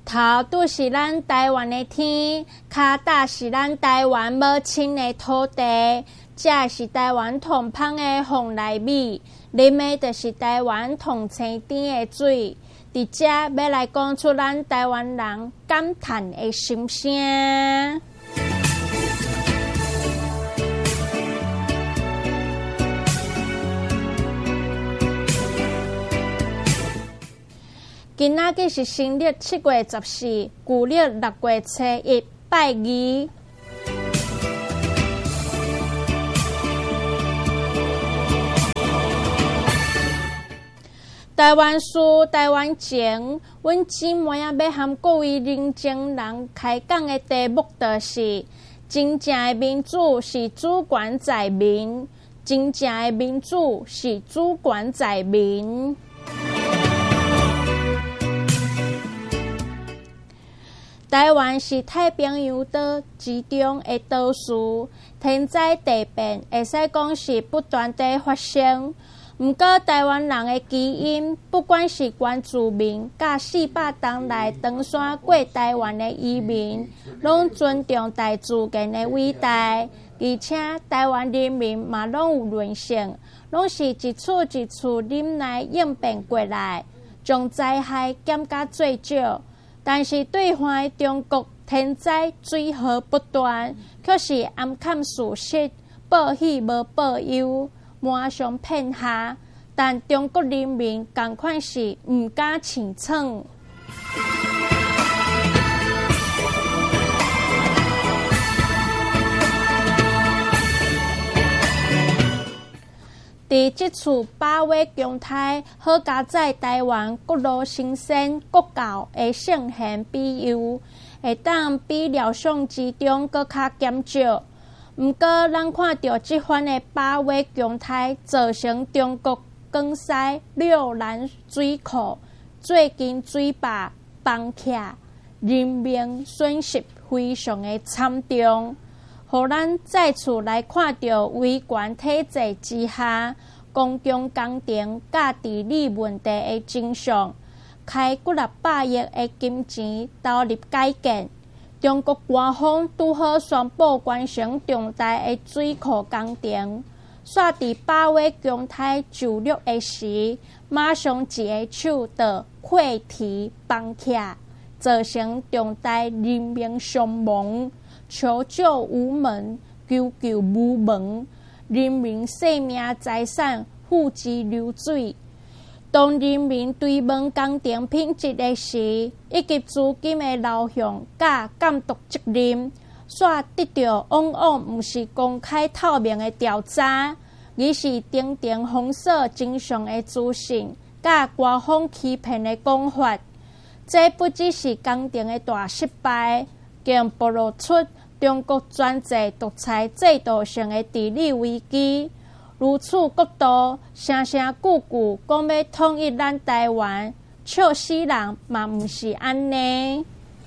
头拄是咱台湾的天，脚踏是咱台湾母亲的土地，这是台湾同芳的凤梨米，啉的就是台湾同青甜的水。伫这要来讲出咱台湾人感叹的心声。今仔日是新历7月14，旧历6月初1，拜二。台湾事、台湾情，阮姊妹要和各位认真人开讲的题目就是：真正的民主是主权在民，真正的民主是主权在民。台湾是太平洋岛之中的岛屿，天灾地变会使讲是不断地发生。毋过，台湾人的基因，不管是原住民，甲400多来登山过台湾的移民，拢尊重大自然的伟大，而且台湾人民嘛拢有韧性，拢是一厝一厝忍耐应变过来，将灾害减甲最少。但是对岸的中国天灾水害不断，却是暗藏事实，报喜无报忧，满上骗下。但中国人民同款是毋敢清创。伫即次8月强台，好加在台湾各路新生国教的圣贤庇佑，会当比料想之中搁较减少。毋过，咱看到即番的8月强台，造成中国江西六兰水库最近水坝崩塌，人命损失非常的惨重。互咱再次来看到威权体制之下，公共工程甲治理问题的真相，开几600亿的金钱投入改建。中国官方拄好宣布完成重大的水库工程，煞伫8月强台就陆的时，马上一个手就溃堤崩塌，造成重大人命伤亡，求救无门，求救无门，人民性命财产付之流水。当人民追问工程品质的时，以及资金的流向甲监督责任，煞得到往往毋是公开透明的调查，而是定定封锁真相的资讯，甲官方欺骗的讲法。这不只是工程的大失败，更暴露出中国专制独裁制度上的治理危机。如此角度，声声句句讲要统一咱台湾，笑死人嘛毋是安尼。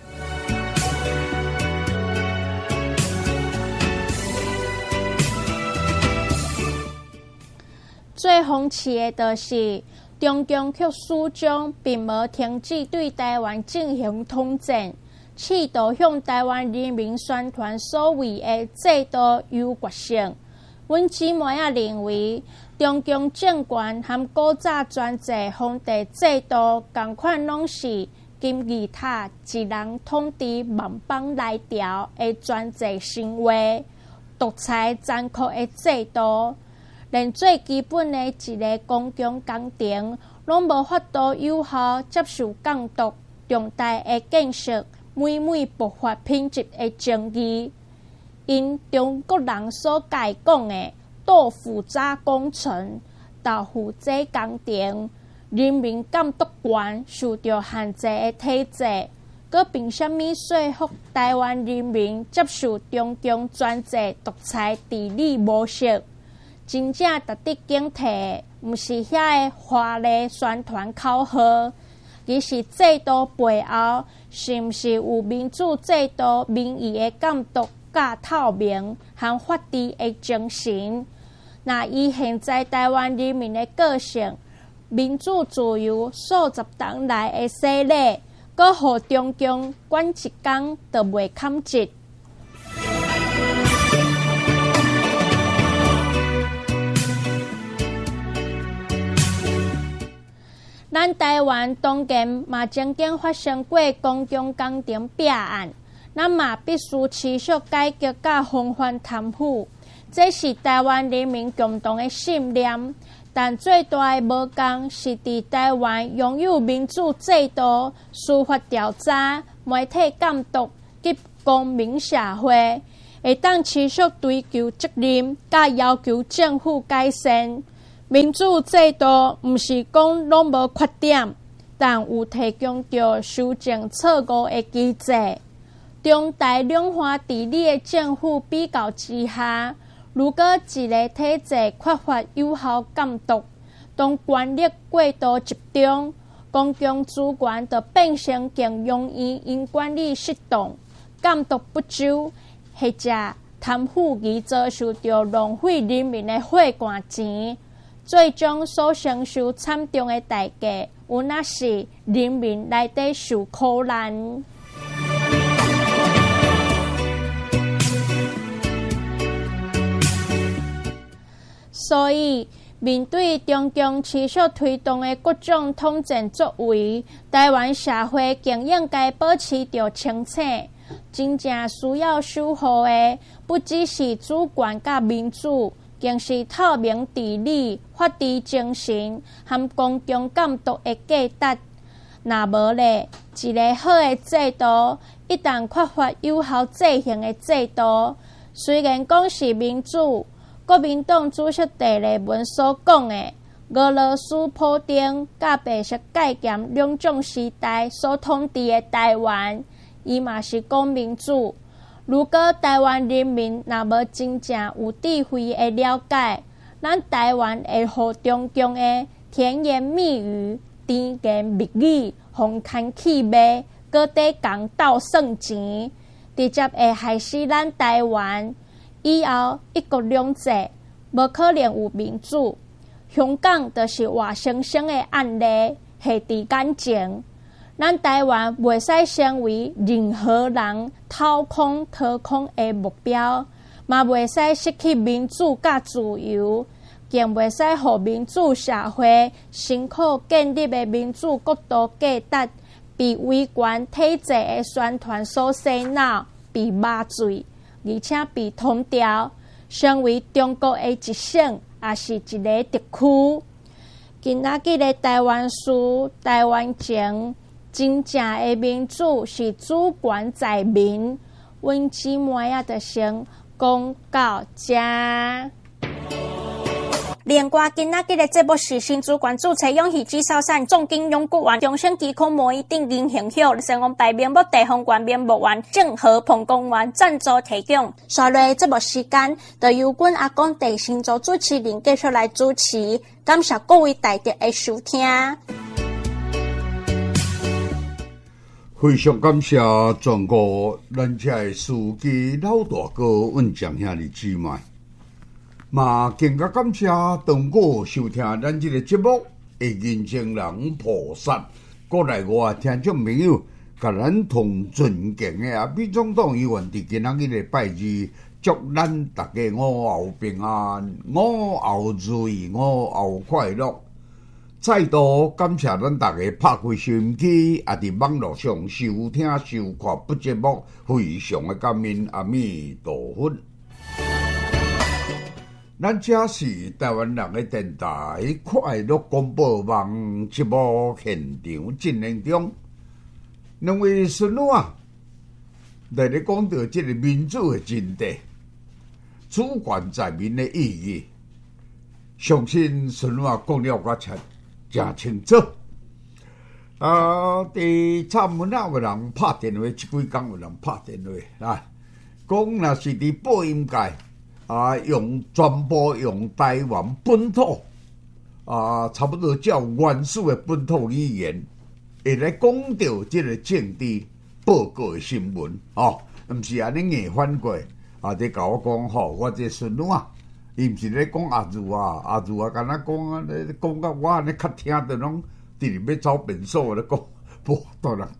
最讽刺的就是中共却始终并无停止对台湾进行统战，试图向台湾人民宣传所谓的制度优越性。阮姊妹认为，中共政权和古早专制皇帝制度同款，拢是金字塔一人统治万邦来朝的专制行为，独裁残酷的制度，连最基本的一个公共工程，拢无法度有效接受监督重大的建设，每爆发品质的争议。因中国人所解讲的豆腐渣工程、豆腐渣工程、人民监督权受到限制的体制，佮凭什么说服台湾人民接受中共专制独裁治理模式？真正值得警惕，毋是遐个华丽宣传口号，而是制度背后是毋是有民主制度民意的监督、甲透明和法治的精神。那以现在台湾人民的个性，民主自由数十年来的洗礼， 搁互中共管一天就袂堪折。咱台湾当前嘛曾经发生过公共工程弊案，咱嘛必须持续改革甲防范贪腐，这是台湾人民共同的信念。但最大的无共是伫台湾拥有民主制度、司法调查、媒体监督及公民社会，会当持续追求责任，甲要求政府改善。民主制度毋是讲拢无缺点，但有提供着修正错误的机制。中台两岸治理的政府比较之下，如果一个体制缺乏有效监督，当权力过度集中，公共资源就变成更容易因管理失当、监督不周，或者贪腐而遭受到浪费人民的血汗钱。最终所承受惨重的代价，有那是人民内底受苦难。所以，面对中共持续推动的各种统战作为，台湾社会更应该保持着清醒。真正需要守护的，不只是主权甲民主。更是透明治理、法治精神和公共监督的价值。若无咧，一个好的制度，一旦缺乏有效执行的制度，虽然讲是民主，国民党主席第二文所讲的俄罗斯普丁甲白色戒严两种时代所统治的台湾，伊嘛是讲民主。如果台湾人民若无真正有智慧的了解，咱台湾会互中共的甜言蜜语、甜言蜜语、风看气味，搁底讲斗算钱，直接会害死咱台湾。以后一国两制无可能有民主，香港就是活生生的案例，下伫眼前。咱台湾袂使成为任何人掏空的目标，嘛袂使失去民主甲自由，更袂使互民主社会辛苦建立的民主国度价值被威权体制的宣传所洗脑、被麻醉，而且被统调，成为中国的一省，也是一个特区。今仔日的台湾事、台湾情。真正的民主是主权在民，阮姊妹仔就先讲到这。另外，今仔日的节目是新主管注册永续至少产总经永固员终身期可模拟定银行hiệu成功排名目地方官面目员正和彭公员赞助提供。下来节目时间，就由阮阿公第新组主持人继续来主持，感谢各位大德的收听。 非常感谢全国咱遮的司机老大哥阮蒋兄弟姊妹，嘛更加感谢当我收听咱这个节目的人情人菩萨，国内外听众朋友，甲咱同尊敬的美总统议员伫今仔日的拜日，祝咱大家午后平安，午后如意，午后快乐。再度感谢咱大家拍开收音机，也伫网络上收听收看本节目，非常的感恩阿弥陀佛。咱这是台湾人的电台快乐广播网节目现场进行中，两位孙女啊，来咧讲到这个民主的真谛，主权在民的意义，相信孙女啊讲了我真清楚。伫插门啊有人拍电话，一几工有人拍电话啊，讲若是伫播音界全部用台湾本土差不多较原始的本土语言，会来讲到这个政治报告的新闻毋是安尼硬翻过在甲我讲我这孙女啊，伊毋是咧讲阿如敢若讲讲到我安尼较听着拢直直要走便所咧讲，无多人解。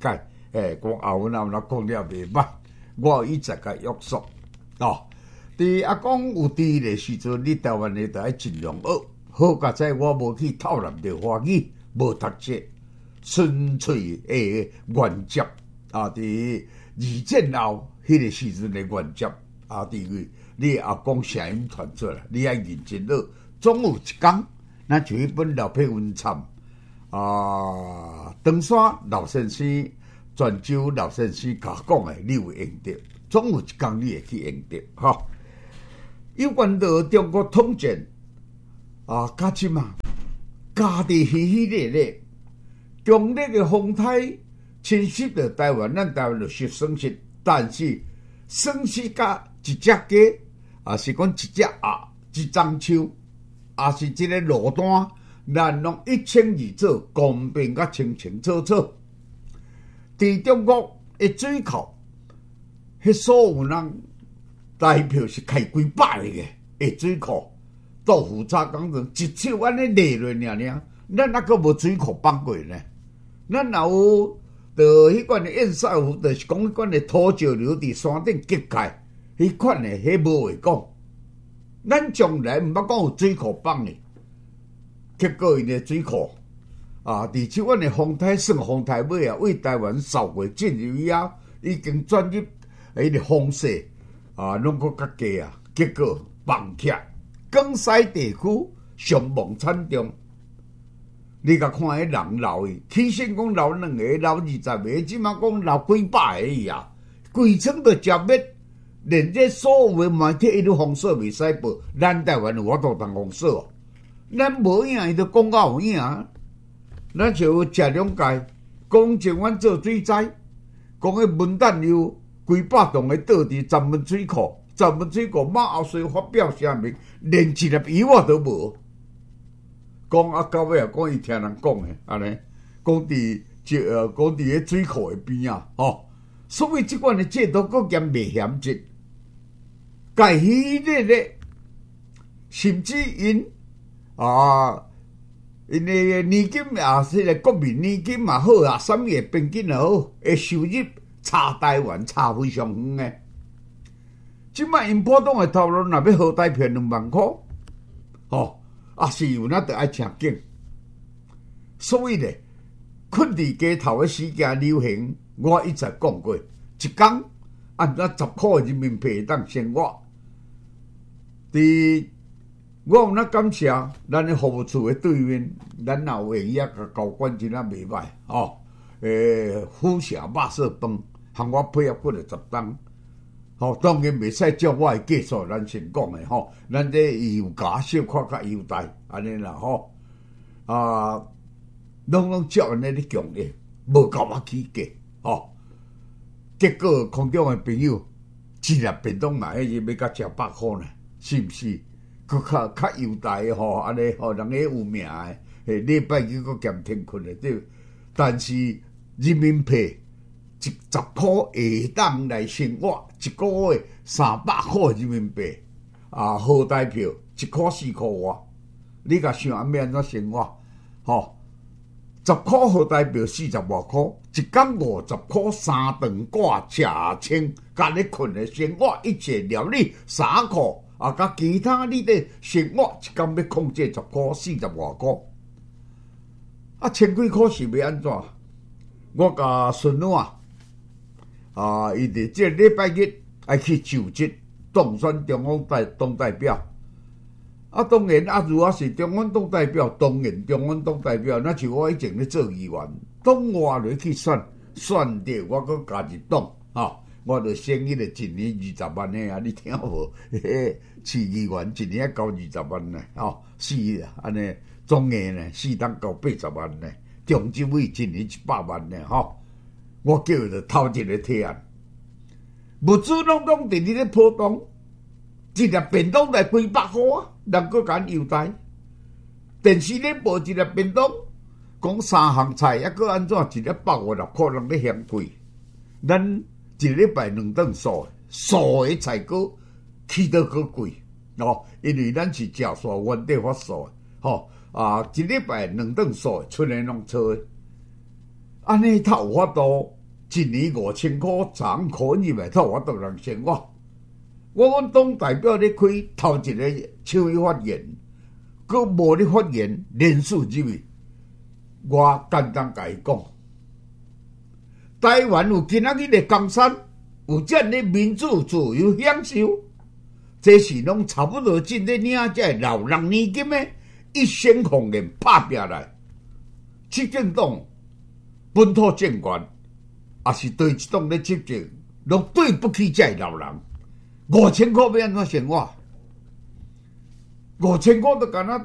讲后尾若讲了袂捌，我一直甲约束哦。伫阿公有伫个时阵，你台湾的着爱尽量学，好甲在我无去透纳着华语，无读册，纯粹的原则啊！伫二战后迄个时阵的原则啊，伫你阿公声音传出来，你爱认真学，总有一天，咱就迄本老片文参啊，长山老先生、泉州老先生甲讲的，你会用着，总有一天你会去用着，吼。有关到中国统战啊，加即嘛，家己稀稀咧咧，强烈的风台侵袭着台湾，咱台湾就受损失，但是损失甲一只鸡，啊是讲一只鸭、一丛树，啊是一个路单，咱拢一清二楚，公平甲清清楚楚。伫中国的水口，迄所有人。代票是开几百个的水库，豆腐渣工程一手安尼列落尔，咱还阁无水库放过呢。咱也有着迄款的堰塞湖，就是讲迄款的土石流伫山顶结界，迄款的迄无话讲。咱从来毋捌讲有水库放的，结果因的水库啊，伫即款的风台算风台尾啊，为台湾扫过进入以后，已经转入迄个风势。啊，拢搁较低啊！结果放起，江西地区伤亡惨重。你甲看迄人老的，起先讲老2个、老20个，即马讲老几百个伊啊，规村都食灭，连这所有的媒体伊都封锁袂使报。咱台湾有法度通封锁哦，咱无影伊都讲到有影。咱就食2届，讲前阮做水灾，讲迄文旦油。几百栋的倒伫闸门水库，闸门水库马后水发表声明，连一粒油啊都无。讲啊到尾啊，讲伊听人讲的，安尼讲伫讲伫迄水库的边啊，吼。所以即款的制度佫兼未险质，介稀咧咧，甚至因的年金啊，即个国民年金嘛好啊，啥物个边境也好，会收入。差台湾差非常远诶！即摆因普通诶头路，若要好台片2万箍，吼，啊是有那得爱请警。所以咧，困伫街头诶时间流行，我一直讲过，一工按照10块人民币当生活。我有那感谢咱诶服务处诶对面，咱也有营业甲高管真啊袂歹，吼。虎舍肉色饭，含我配合过了10档，吼，当然袂使照我的计数，咱先讲的吼，咱这油价小可较优待，安尼啦吼，啊，拢照安尼咧强烈，无够我起价，吼，结果空中的朋友，一粒便当嘛，迄日要甲食100块呢，是毋是？佫较优待吼，安尼吼，人个有名的，礼拜日佫兼天困的对。但是人民币10块下当来生活，一个月300块人民币啊，好台票1块4块外，你甲想要安怎生活？吼，10块好台票40外块，一工50块3顿挂吃清，甲你困的生活一切料理3块啊，甲其他你的生活一工要控制10块40外块。啊，千几块是要安怎？我甲孙女啊，伊伫即个礼拜日爱去就职当选中央党代表。啊，当然啊，如果是中央党代表，当然中央党代表，那就我以前咧做议员，党外落去选着我搁加入党啊，我就省迄个一年20万的啊，你听无？市议员一年交20万呢，哦，是安尼。总额呢，4当交80万呢，中执委一年100万呢，吼！我叫伊就头一个提案，物资拢伫你咧普通，一粒便当才几百块啊，人搁甲优待。电视咧报一粒便当，讲3项菜，还搁安怎一粒156块，人咧嫌贵。咱一礼拜2顿素的菜搁起得搁贵哦，因为咱是食素原地发素的，吼。啊，一礼拜2顿素，出来拢错的，安尼他有法度一年5000块，昨考入来透我当人生活。我阮党代表咧开头一个手语发言，佮无咧发言，连续入去。我简单甲伊讲，台湾有今仔日的江山，有这样的民主自由享受，这是拢差不多真咧领这老人年金的一生奉献拍拼来。执政党本土政权，也是对一党咧执政，拢对不起这老人。5000块要安怎生活？5000块都敢若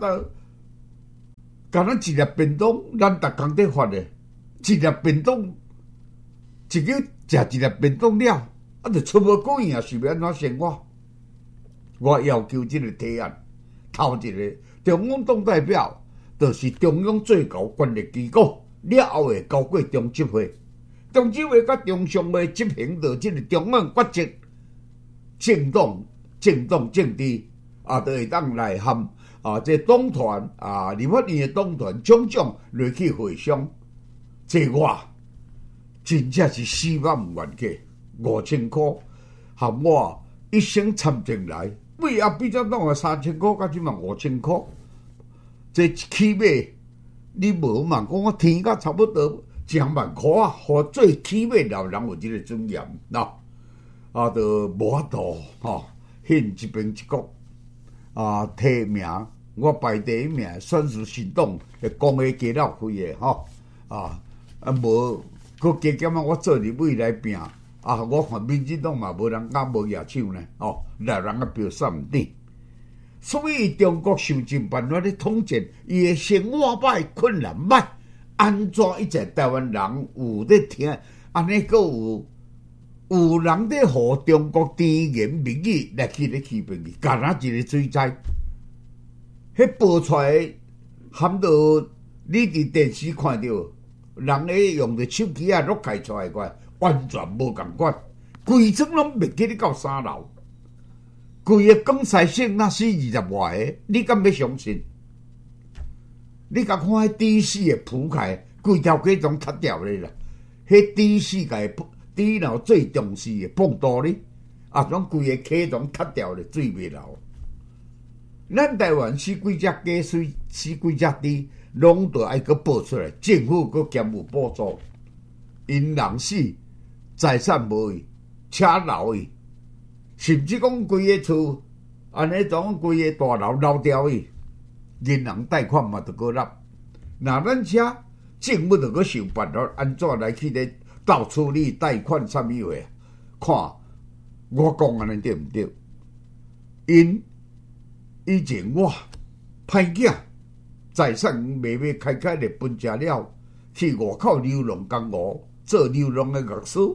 一粒便当，咱逐工在发的，一粒便当，一个食一粒便当了，就出无够用，是要安怎生活？我要求这个提案，头一个中央党代表，就是中央最高权力机构，了后会交过中执会，中执会甲中常会执行到这个中央决策。政党政治就会当来含这党团立法院的党团种种来去会商，这我真正是4万唔愿计5000块，含我一生参政来，为比较党的3000块，甲即嘛5000块，这起码你无嘛讲我天甲差不多2万块啊，互最起码老人有这个尊严喏。就无法度献一边一国提名，我排第一名，选出新党的公会加了开的无佮加减我做入位来拼我看民进党嘛无人敢无野手呢老人票数毋低，所以中国受尽办法咧统战，伊的生活歹，困难歹，安怎一直台湾人有咧听，安尼佮有人咧互中国甜言蜜语来去咧欺骗伊，干哪一个水灾？迄报出来含到你伫电视看到，人咧用着手机录开出来个，完全无共款，规村拢袂记你到3楼，规个广西省那死20外个，你敢要相信？你甲看迄D4的铺开，规条街拢塌掉咧啦，迄D4个。第一楼最重视的碰到哩，拢规个溪拢塌掉咧，水袂流。咱台湾死几只鸡水，死几只猪，拢都爱个报出来，政府个兼有补助。因人死，财产无去，车流去，甚至讲规个厝，安尼种规个大楼流掉去，银行贷款嘛着个纳。那咱车政府着个想办法，安怎来去咧？到处理贷款啥物话？看我讲安尼对毋对？因以前我歹囝财产慢慢开咧分家了，去外口流浪江湖，做流浪的乐师，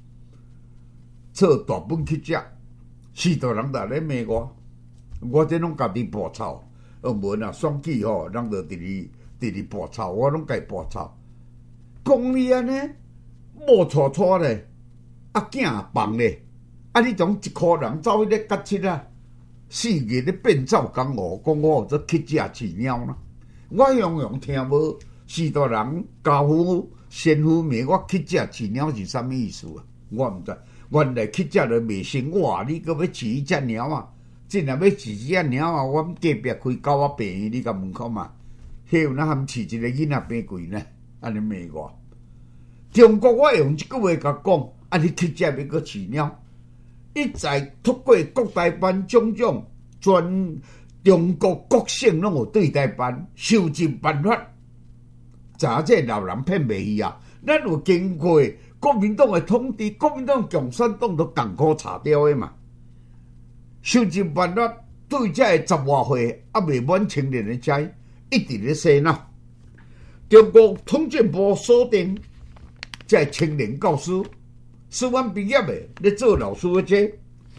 做大本去食，许多人在咧骂我这拢家己播草，无若选举人就直直播草，我拢家播草，讲你安尼。某娶咧，囝放咧，你从一箍人走去咧甲七4月咧变走江湖，讲我做乞食饲鸟啦。我样听无，许多人家父先父骂我乞食饲鸟是啥物意思啊？我毋知，原来乞食就卖生活，你搁要饲只鸟啊？真若要饲只鸟我隔壁开狗仔病院，你甲问看嘛？迄有哪含饲一个囡仔变贵呢？安尼骂我。中国我用一句话甲讲，你乞食要搁饲鸟，一再透过国台办种种全中国各省拢有对台办收尽办法，查这老人骗袂去啊！咱有经过国民党的统治，国民党共产党都艰苦查掉的嘛，收尽办法对这10外岁未满成年的仔一直咧洗脑。中国统战部锁定。这青年教师4万毕业的咧做老师的这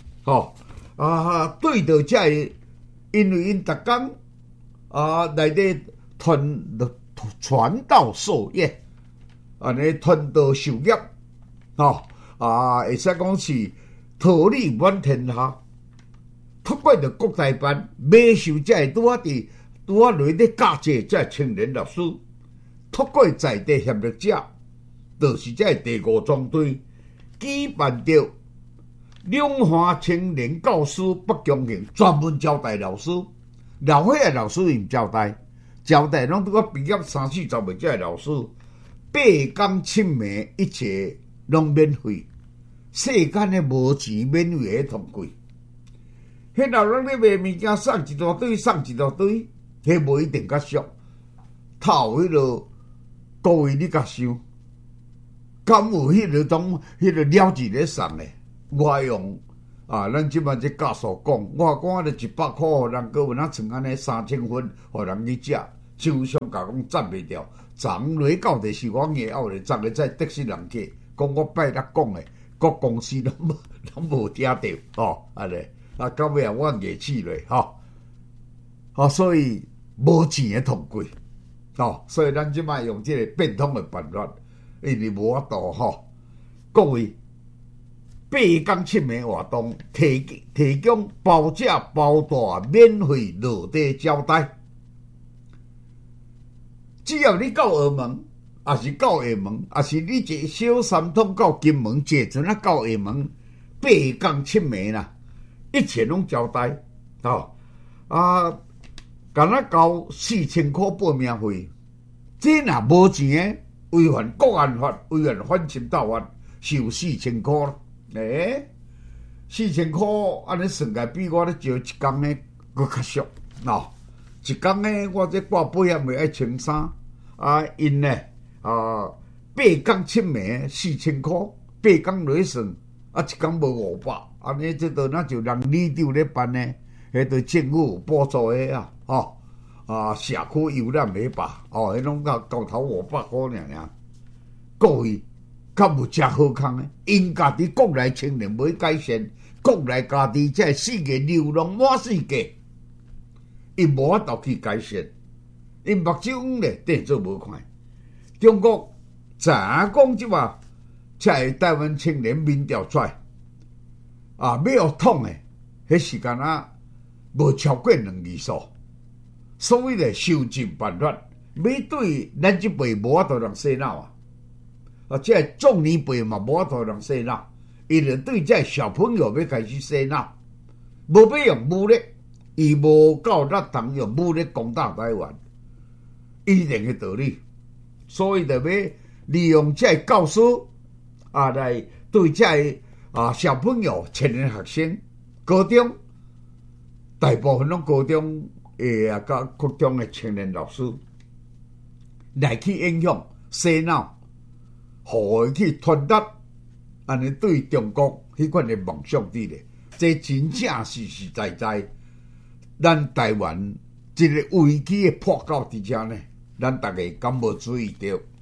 对着这因为因逐工内底传道授业，安尼传道授业会使讲是桃李满天下。透过着国台办买收这拄啊落咧教这青年老师，透过在地协力者。 就是这第5中队举办着两华青年教师北强行专门招待老师，老岁仔老师伊毋招待，拢拄我毕业30-40岁这老师，8天7暝一切拢免费，世间的无钱免费的通贵。迄老人咧卖物件送一大堆，迄无一定较俗。头迄落各位你甲想，敢有迄落种了字咧送咧？我用咱即摆这教授讲，我就100块，互人个有哪剩安尼3000分，互人去食，手上甲讲赚袂掉。昨落到第4个后咧，昨个在得失人客，讲我拜六讲诶，各公司拢无听到安尼。到尾我硬气咧所以无钱诶通贵所以咱即摆用这个变通诶办法，因为无法度各位8天7暝活动，提供包吃包住，免费落地招待。只要你到厦门，也是到厦门，也是你坐小三通到金门，坐船到厦门，8天7暝啦，一切拢招待敢若交4000块报名费，这若无钱诶，违反国安法，违反反侵盗法，是有4000块咯。4000块安尼算起来，比我咧招一工诶搁较俗一工诶，我这挂保险费爱1300因呢8天7暝4000块，8天落去算一工无500，安尼这都那就人里长咧办呢，迄都政府有补助诶社区游览袂罢迄拢到头500块尔。各位，敢有遮好康呢？因家己国内青年要改善，国内家己这世界流浪满世界，因无法度去改善，因目睭咧电做无看。中国怎讲即话，才台湾青年民调出来要学统诶，迄时间无超过2位数。所以咧，收集办法要对咱这辈无法度人洗脑这壮年辈嘛无法度人洗脑，伊就对这小朋友要开始洗脑，无要用武力，伊无够力通用武力攻打台湾，一定的道理。所以就要利用这教师来对这小朋友、青年学生、高中，大部分拢高中甲国中的青年老师来去影响洗脑，互伊去传达安尼对中国迄款的梦想伫咧，这真正实实在在，咱台湾一个危机的破口伫遮呢，咱大家敢无注意到？